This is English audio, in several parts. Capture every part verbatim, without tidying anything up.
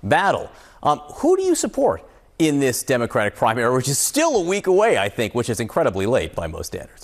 battle. Um, who do you support in this Democratic primary, which is still a week away, I think, which is incredibly late by most standards?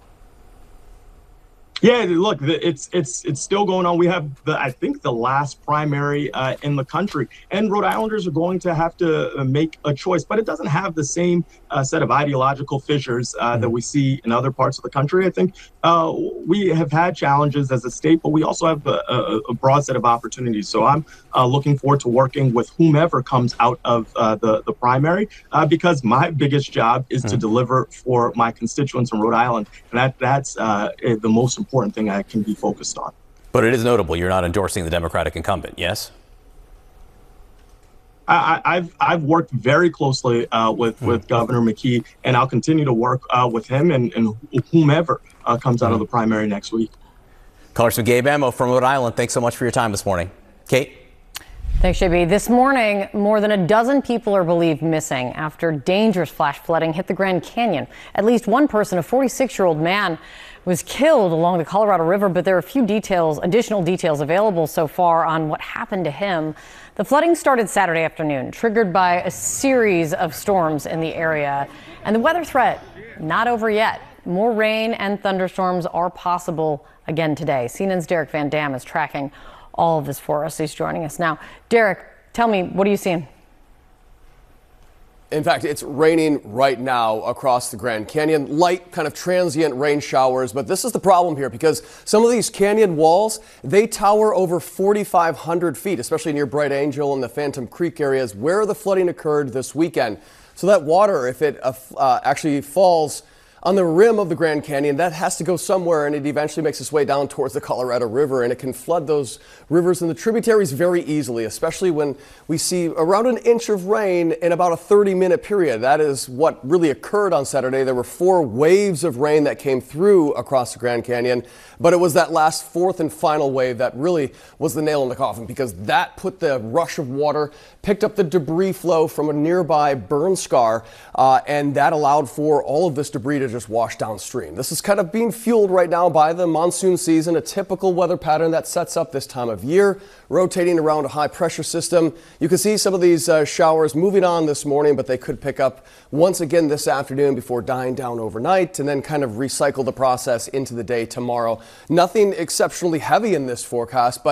Yeah, look, it's it's it's still going on. We have, the, I think, the last primary uh, in the country, and Rhode Islanders are going to have to make a choice. But it doesn't have the same uh, set of ideological fissures uh, mm-hmm. that we see in other parts of the country. I think uh, we have had challenges as a state, but we also have a, a, a broad set of opportunities. So I'm uh, looking forward to working with whomever comes out of uh, the the primary, uh, because my biggest job is mm-hmm. to deliver for my constituents in Rhode Island, and that that's uh, the most important. important thing I can be focused on. But it is notable you're not endorsing the Democratic incumbent, yes? I, I've I've worked very closely uh, with mm. with Governor McKee, and I'll continue to work uh, with him and, and whomever uh, comes out mm. of the primary next week. Congressman Gabe Amo from Rhode Island, thanks so much for your time this morning. Kate? Thanks, J B. This morning, more than a dozen people are believed missing after dangerous flash flooding hit the Grand Canyon. At least one person, a forty-six-year-old man, was killed along the Colorado River, but there are a few details, additional details available so far on what happened to him. The flooding started Saturday afternoon, triggered by a series of storms in the area, and the weather threat not over yet. More rain and thunderstorms are possible again today. C N N's Derek Van Dam is tracking all of this for us. He's joining us now. Derek, tell me, what are you seeing? In fact, it's raining right now across the Grand Canyon. Light, kind of transient rain showers. But this is the problem here, because some of these canyon walls, they tower over forty-five hundred feet, especially near Bright Angel and the Phantom Creek areas where the flooding occurred this weekend. So that water, if it uh, uh, actually falls on the rim of the Grand Canyon, that has to go somewhere, and it eventually makes its way down towards the Colorado River, and it can flood those rivers and the tributaries very easily, especially when we see around an inch of rain in about a thirty minute period. That is what really occurred on Saturday. There were four waves of rain that came through across the Grand Canyon, but it was that last fourth and final wave that really was the nail in the coffin, because that put the rush of water, picked up the debris flow from a nearby burn scar, uh, and that allowed for all of this debris to just wash downstream. This is kind of being fueled right now by the monsoon season, a typical weather pattern that sets up this time of year, rotating around a high pressure system. You can see some of these uh, showers moving on this morning, but they could pick up once again this afternoon before dying down overnight, and then kind of recycle the process into the day tomorrow. Nothing exceptionally heavy in this forecast, but